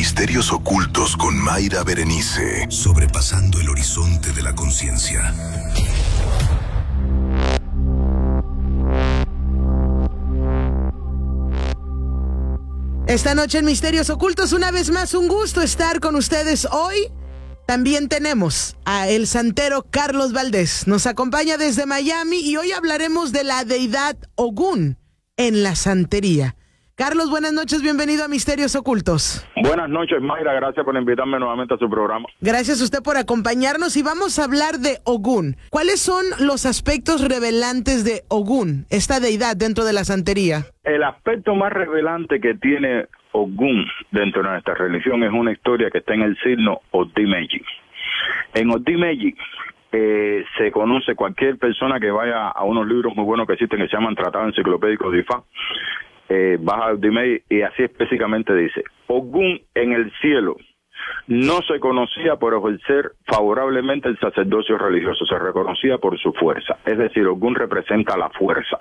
Misterios Ocultos con Mayra Berenice. Sobrepasando el horizonte de la conciencia. Esta noche en Misterios Ocultos, una vez más, un gusto estar con ustedes hoy. También tenemos a el santero Carlos Valdés. Nos acompaña desde Miami y hoy hablaremos de la deidad Ogún en la santería. Carlos, buenas noches, bienvenido a Misterios Ocultos. Buenas noches, Mayra, gracias por invitarme nuevamente a su programa. Gracias a usted por acompañarnos y vamos a hablar de Ogún. ¿Cuáles son los aspectos revelantes de Ogún, esta deidad dentro de la santería? El aspecto más revelante que tiene Ogún dentro de nuestra religión es una historia que está en el signo Odimeji. En Odimeji se conoce cualquier persona que vaya a unos libros muy buenos que existen que se llaman Tratados Enciclopédicos de Ifá. Baja Odimeji y así específicamente dice: Ogún en el cielo no se conocía por ejercer favorablemente el sacerdocio religioso, se reconocía por su fuerza. Es decir, Ogún representa la fuerza.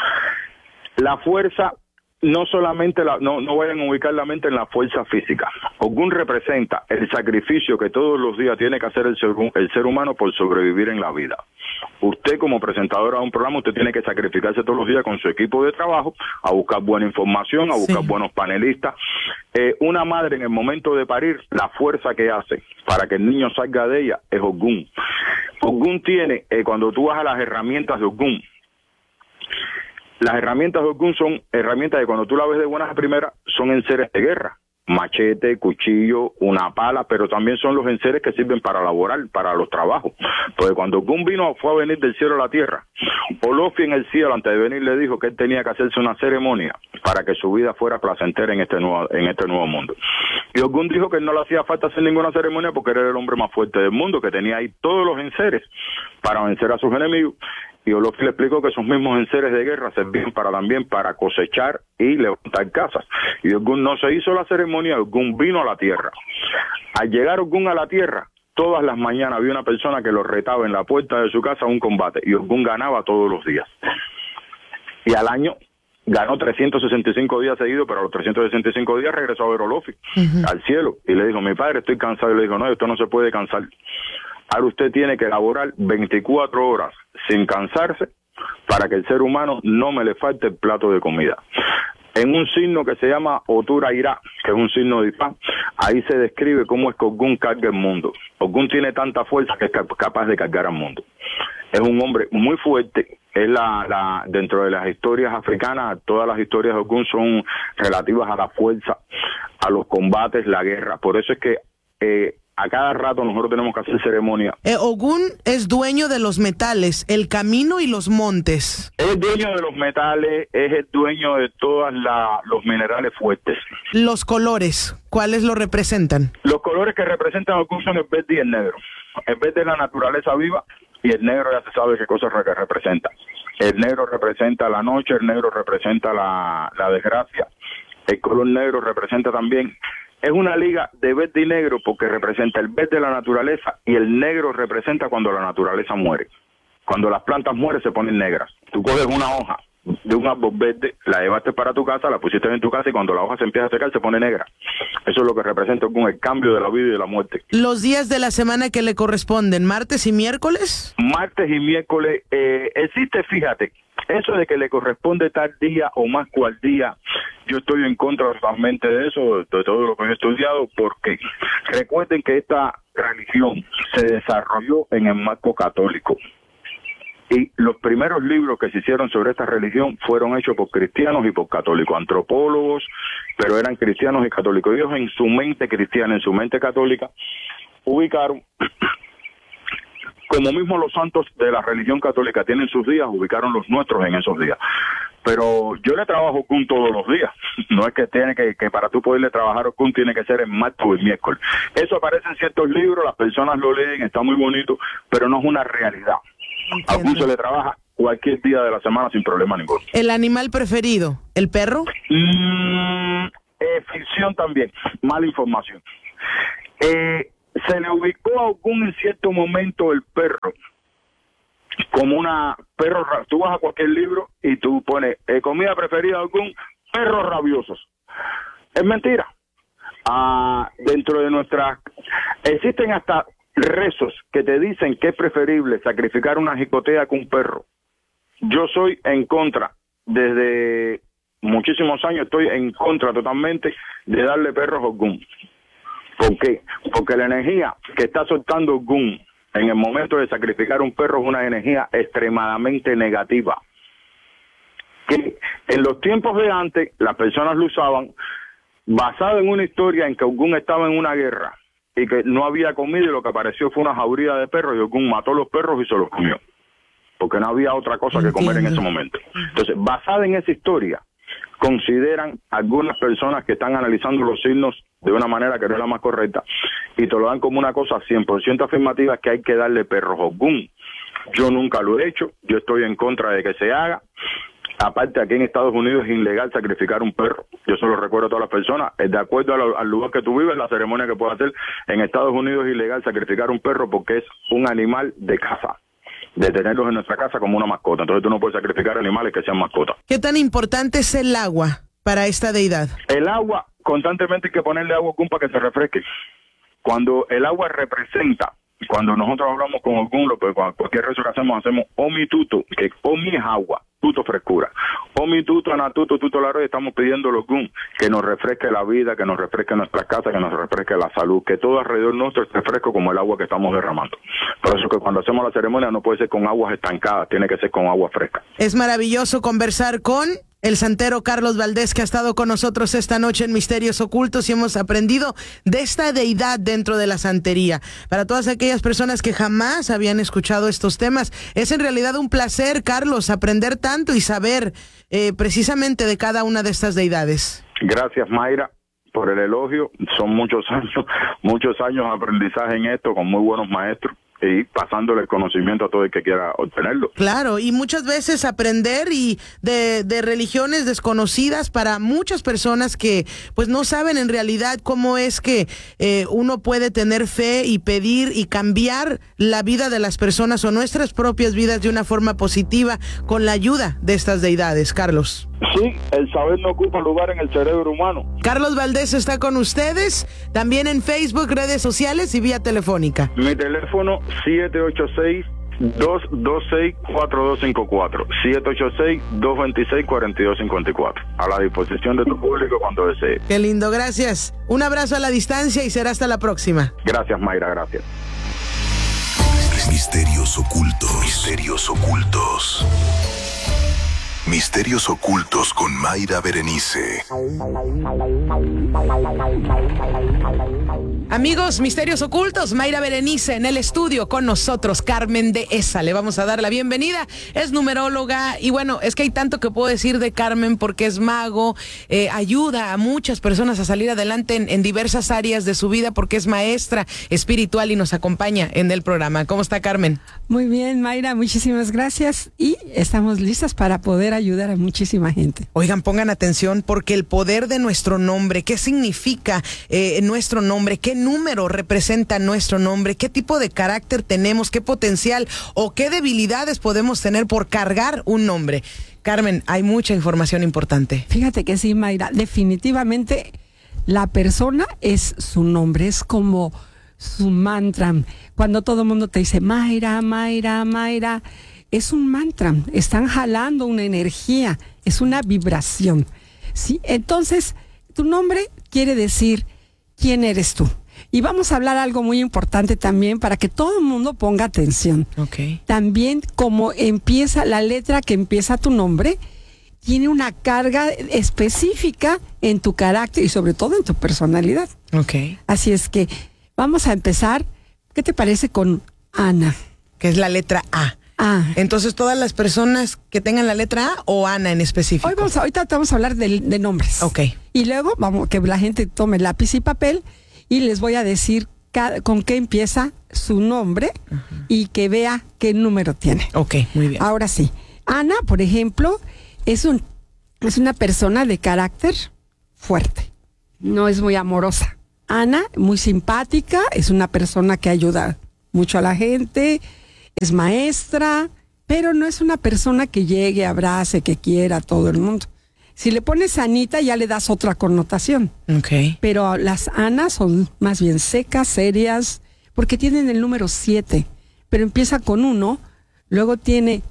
La fuerza no solamente, no vayan a ubicar la mente en la fuerza física. Ogún representa el sacrificio que todos los días tiene que hacer el ser humano por sobrevivir en la vida. Usted como presentadora de un programa, usted tiene que sacrificarse todos los días con su equipo de trabajo, a buscar buena información, a buscar buenos panelistas. Una madre en el momento de parir, la fuerza que hace para que el niño salga de ella es Ogún. Ogún tiene, cuando tú vas a las herramientas de Ogún, las herramientas de Ogún son herramientas que cuando tú la ves de buenas a primeras son enseres de guerra. Machete, cuchillo, una pala, pero también son los enseres que sirven para laborar, para los trabajos. Porque cuando Ogún fue a venir del cielo a la tierra, Olofi en el cielo antes de venir le dijo que él tenía que hacerse una ceremonia para que su vida fuera placentera en este nuevo mundo. Y Ogún dijo que no le hacía falta hacer ninguna ceremonia porque era el hombre más fuerte del mundo, que tenía ahí todos los enseres para vencer a sus enemigos. Y Olofi le explicó que esos mismos enseres de guerra servían también para cosechar y levantar casas. Y Ogún no se hizo la ceremonia, Ogún vino a la tierra. Al llegar Ogún a la tierra, todas las mañanas había una persona que lo retaba en la puerta de su casa a un combate. Y Ogún ganaba todos los días. Y al año ganó 365 días seguidos, pero a los 365 días regresó a ver a Olofi al cielo. Y le dijo: mi padre, estoy cansado. Y le dijo: no, esto no se puede cansar. Ahora usted tiene que laborar 24 horas sin cansarse para que el ser humano no me le falte el plato de comida. En un signo que se llama Otura Irá, que es un signo de Ifá, ahí se describe cómo es que Ogún carga el mundo. Ogún tiene tanta fuerza que es capaz de cargar al mundo. Es un hombre muy fuerte. Es dentro de las historias africanas, todas las historias de Ogún son relativas a la fuerza, a los combates, la guerra. Por eso es que a cada rato nosotros tenemos que hacer ceremonia. Ogún es dueño de los metales, el camino y los montes. Es dueño de los metales, es el dueño de todos los minerales fuertes. Los colores, ¿cuáles lo representan? Los colores que representan Ogún son el verde y el negro. El verde es la naturaleza viva y el negro ya se sabe qué cosas representa. El negro representa la noche, el negro representa la desgracia. El color negro representa también... Es una liga de verde y negro porque representa el verde de la naturaleza y el negro representa cuando la naturaleza muere. Cuando las plantas mueren se ponen negras. Tú coges una hoja de un árbol verde, la llevaste para tu casa, la pusiste en tu casa y cuando la hoja se empieza a secar se pone negra. Eso es lo que representa con el cambio de la vida y de la muerte. ¿Los días de la semana que le corresponden, martes y miércoles? Martes y miércoles. Existe, fíjate, eso de que le corresponde tal día o más cual día, yo estoy en contra totalmente de eso, de todo lo que he estudiado, porque recuerden que esta religión se desarrolló en el marco católico. Y los primeros libros que se hicieron sobre esta religión fueron hechos por cristianos y por católicos, antropólogos, pero eran cristianos y católicos. Ellos en su mente cristiana, en su mente católica, ubicaron, como mismo los santos de la religión católica tienen sus días, ubicaron los nuestros en esos días. Pero yo le trabajo Ogún todos los días. No es que tiene que para tú poderle trabajar Ogún tiene que ser el martes o el miércoles. Eso aparece en ciertos libros, las personas lo leen, está muy bonito, pero no es una realidad. A Ogún se le trabaja cualquier día de la semana sin problema ninguno. ¿El animal preferido? ¿El perro? Ficción también, mala información. Se le ubicó a Ogún en cierto momento el perro como perro. Tú vas a cualquier libro y tú pones comida preferida de Ogún, perros rabiosos. Es mentira. dentro de nuestras... Existen hasta rezos que te dicen que es preferible sacrificar una jicotea que un perro. Yo soy en contra, desde muchísimos años estoy en contra totalmente de darle perros a Ogún. ¿Por qué? Porque la energía que está soltando Ogún en el momento de sacrificar un perro es una energía extremadamente negativa. Que en los tiempos de antes las personas lo usaban basado en una historia en que Ogún estaba en una guerra y que no había comida y lo que apareció fue una jauría de perros y Ogún mató los perros y se los comió. Porque no había otra cosa que comer en ese momento. Entonces, basada en esa historia, consideran algunas personas que están analizando los signos de una manera que no es la más correcta y te lo dan como una cosa 100% afirmativa que hay que darle perros a Ogún. Yo nunca lo he hecho, yo estoy en contra de que se haga. Aparte, aquí en Estados Unidos es ilegal sacrificar un perro. Yo se lo recuerdo a todas las personas. De acuerdo al lugar que tú vives, la ceremonia que puedas hacer, en Estados Unidos es ilegal sacrificar un perro porque es un animal de caza, de tenerlos en nuestra casa como una mascota. Entonces tú no puedes sacrificar animales que sean mascotas. ¿Qué tan importante es el agua para esta deidad? El agua, constantemente hay que ponerle agua a Ogún para que se refresque. Cuando el agua representa, cuando nosotros hablamos con Ogún, cualquier rezo que hacemos Omi Tuto, que Omi es agua, Tuto frescura. Omi Tuto, Anatuto, Tuto la Roya, estamos pidiendo a Ogún que nos refresque la vida, que nos refresque nuestra casa, que nos refresque la salud, que todo alrededor nuestro esté fresco como el agua que estamos derramando. Por eso que cuando hacemos la ceremonia no puede ser con aguas estancadas, tiene que ser con agua fresca. Es maravilloso conversar con el santero Carlos Valdés, que ha estado con nosotros esta noche en Misterios Ocultos y hemos aprendido de esta deidad dentro de la santería. Para todas aquellas personas que jamás habían escuchado estos temas, es en realidad un placer, Carlos, aprender tanto y saber precisamente de cada una de estas deidades. Gracias, Mayra, por el elogio. Son muchos años de aprendizaje en esto con muy buenos maestros y pasándole el conocimiento a todo el que quiera obtenerlo. Claro, y muchas veces aprender y de religiones desconocidas para muchas personas que pues no saben en realidad cómo es que uno puede tener fe y pedir y cambiar la vida de las personas o nuestras propias vidas de una forma positiva con la ayuda de estas deidades, Carlos. Sí, el saber no ocupa lugar en el cerebro humano. Carlos Valdés está con ustedes, también en Facebook, redes sociales y vía telefónica. Mi teléfono 786-226-4254. 786-226-4254. A la disposición de tu público cuando desee. Qué lindo, gracias. Un abrazo a la distancia y será hasta la próxima. Gracias, Mayra, gracias. Misterios ocultos. Misterios ocultos. Misterios ocultos con Mayra Berenice. Amigos, Misterios Ocultos, Mayra Berenice en el estudio con nosotros, Carmen Dehesa. Le vamos a dar la bienvenida. Es numeróloga y bueno, es que hay tanto que puedo decir de Carmen porque es mago, ayuda a muchas personas a salir adelante en diversas áreas de su vida porque es maestra espiritual y nos acompaña en el programa. ¿Cómo está, Carmen? Muy bien, Mayra, muchísimas gracias y estamos listas para poder ayudar a muchísima gente. Oigan, pongan atención porque el poder de nuestro nombre, ¿qué significa nuestro nombre? ¿Qué número representa nuestro nombre? ¿Qué tipo de carácter tenemos? ¿Qué potencial o qué debilidades podemos tener por cargar un nombre? Carmen, hay mucha información importante. Fíjate que sí, Mayra, definitivamente la persona es su nombre, es como su mantra. Cuando todo el mundo te dice Mayra, Mayra, Mayra, es un mantra, están jalando una energía, es una vibración, ¿sí? Entonces, tu nombre quiere decir quién eres tú. Y vamos a hablar algo muy importante también para que todo el mundo ponga atención. Okay. También como empieza la letra que empieza tu nombre, tiene una carga específica en tu carácter y sobre todo en tu personalidad. Okay. Así es que vamos a empezar. ¿Qué te parece con Ana? Que es la letra A. Entonces, todas las personas que tengan la letra A o Ana en específico. Ahorita vamos a hablar de nombres. Ok. Y luego vamos que la gente tome lápiz y papel y les voy a decir con qué empieza su nombre y que vea qué número tiene. Ok, muy bien. Ahora sí. Ana, por ejemplo, es una persona de carácter fuerte. No es muy amorosa. Ana, muy simpática, es una persona que ayuda mucho a la gente. Es maestra, pero no es una persona que llegue, abrace, que quiera a todo el mundo. Si le pones Anita, ya le das otra connotación. Ok. Pero las Anas son más bien secas, serias, porque tienen el número 7, pero empieza con 1, luego tiene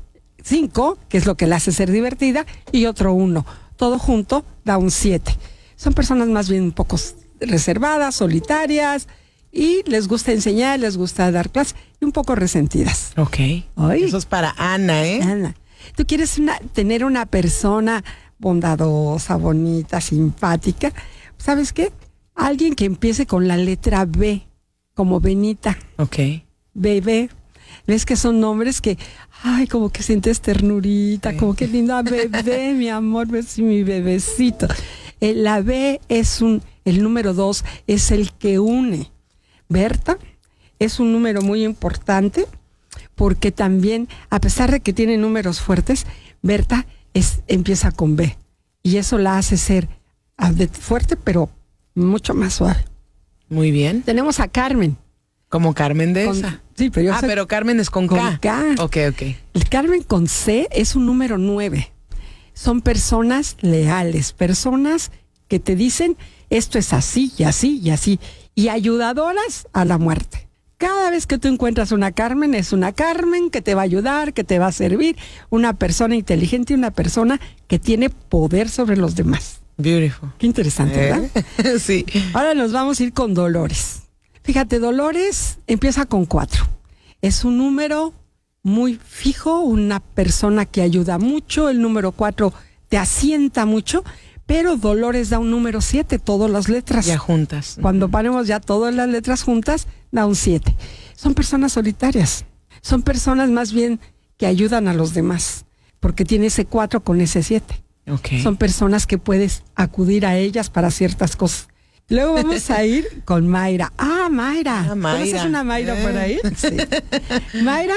5, que es lo que la hace ser divertida, y otro 1. Todo junto da un 7. Son personas más bien un poco reservadas, solitarias, y les gusta enseñar, les gusta dar clases, y un poco resentidas. Ok. Ay. Eso es para Ana, ¿eh? Ana, tú quieres tener una persona bondadosa, bonita, simpática. ¿Sabes qué? Alguien que empiece con la letra B, como Benita. Ok. Bebé. ¿Ves que son nombres que, ay, como que sientes ternurita, Sí. como que linda bebé, mi amor, ves mi bebecito? La B es el número 2, es el que une. Berta es un número muy importante porque también, a pesar de que tiene números fuertes, Berta empieza con B. Y eso la hace ser fuerte, pero mucho más suave. Muy bien. Tenemos a Carmen. Como Carmen de Con- esa. sí, pero yo soy- pero Carmen es con K. K. Ok. El Carmen con C es un número 9. Son personas leales, personas que te dicen esto es así y así y así, y ayudadoras a la muerte. Cada vez que tú encuentras una Carmen, es una Carmen que te va a ayudar, que te va a servir, una persona inteligente y una persona que tiene poder sobre los demás. Beautiful. Qué interesante, ¿verdad? Sí. Ahora nos vamos a ir con Dolores. Fíjate, Dolores empieza con 4. Es un número muy fijo, una persona que ayuda mucho. El número 4 te asienta mucho, pero Dolores da un número 7, todas las letras. Ya juntas. Cuando ponemos ya todas las letras juntas, da un 7. Son personas solitarias. Son personas más bien que ayudan a los demás, porque tiene ese 4 con ese 7. Ok. Son personas que puedes acudir a ellas para ciertas cosas. Luego vamos a ir con Mayra. Mayra. Ah, Mayra. ¿Conoces una Mayra por ahí? Sí. Mayra,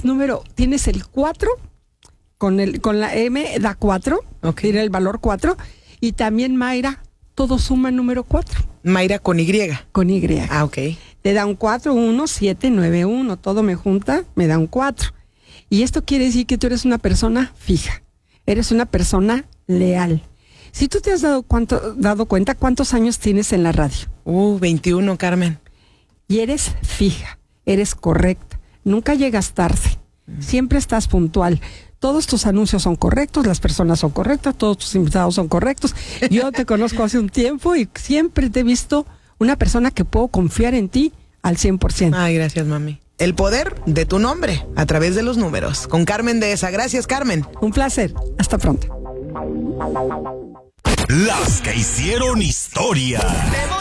tienes el 4, con la M da 4, Ok. tiene el valor 4, y también Mayra, todo suma el número 4, Mayra con Y. con Y. Ah, ok. Te da un 4, 1, 7, 9, 1. Todo me junta, me da un 4. Y esto quiere decir que tú eres una persona fija. Eres una persona leal. Si tú te has dado cuenta cuántos años tienes en la radio 21, Carmen. y eres fija, eres correcta, nunca llegas tarde, siempre estás puntual. Todos tus anuncios son correctos, las personas son correctas, todos tus invitados son correctos. Yo te conozco hace un tiempo y siempre te he visto una persona que puedo confiar en ti al 100%. Ay, gracias, mami. El poder de tu nombre a través de los números. Con Carmen de esa. Gracias, Carmen. Un placer. Hasta pronto. Las que hicieron historia.